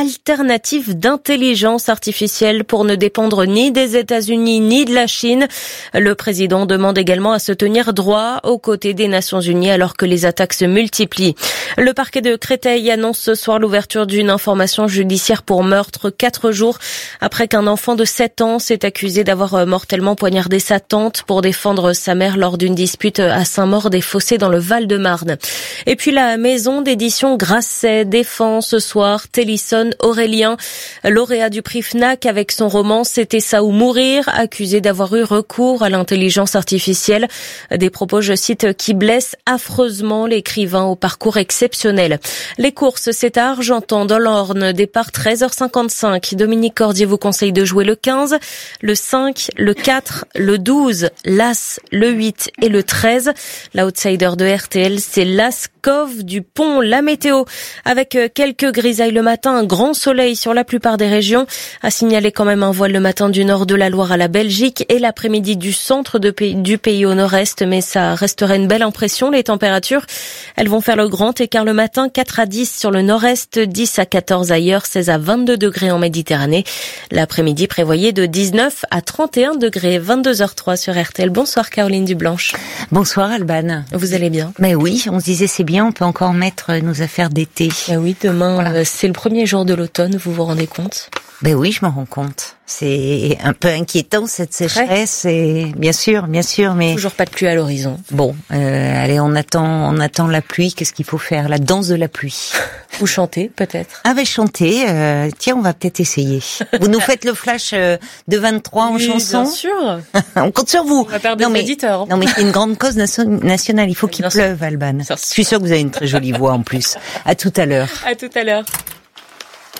alternative d'intelligence artificielle pour ne dépendre ni des États-Unis ni de la Chine. Le président demande également à se tenir droit aux côtés des Nations Unies alors que les attaques se multiplient. Le parquet de Créteil annonce ce soir l'ouverture d'une information judiciaire pour meurtre 4 jours après qu'un enfant de 7 ans s'est accusé d'avoir mortellement poignardé sa tante pour défendre sa mère lors d'une dispute à Saint-Maur-des-Fossés dans le Val-de-Marne. Et puis la maison d'édition Grasset défend ce soir Télisson Aurélien, lauréat du prix Fnac avec son roman C'était ça ou mourir, accusé d'avoir eu recours à l'intelligence artificielle. Des propos, je cite, qui blessent affreusement l'écrivain au parcours exceptionnel. Les courses, c'est à Argentan dans l'Orne, départ 13h55. Dominique Cordier vous conseille de jouer le 15, le 5, le 4, le 12, l'As, le 8 et le 13. L'outsider de RTL, c'est l'As Cove du Pont. La météo, avec quelques grisailles le matin, un grand soleil sur la plupart des régions. À signaler quand même un voile le matin du nord de la Loire à la Belgique et l'après-midi du centre du pays au nord-est, mais ça resterait une belle impression. Les températures, elles vont faire le grand écart le matin, 4 à 10 sur le nord-est, 10 à 14 ailleurs, 16 à 22 degrés en Méditerranée. L'après-midi prévoyé de 19 à 31 degrés, 22h03 sur RTL. Bonsoir Caroline Dublanche. Bonsoir Alban. Vous allez bien? Mais oui, on se disait c'est bien, on peut encore mettre nos affaires d'été. Oui, demain, voilà. C'est le premier jour de l'automne, vous vous rendez compte? Ben oui, je m'en rends compte. C'est un peu inquiétant cette sécheresse, et bien sûr, mais toujours pas de pluie à l'horizon. Bon, allez, on attend la pluie. Qu'est-ce qu'il faut faire? La danse de la pluie. Ou chanter, peut-être. Ah ben chanter. Tiens, on va peut-être essayer. Vous nous faites le flash de 23 en chanson. Bien sûr. On compte sur vous. On va perdre des auditeurs. Non mais c'est une grande cause nationale. Il faut qu'il pleuve, Alban. Je suis sûre que vous avez une très jolie voix en plus. À tout à l'heure. À tout à l'heure.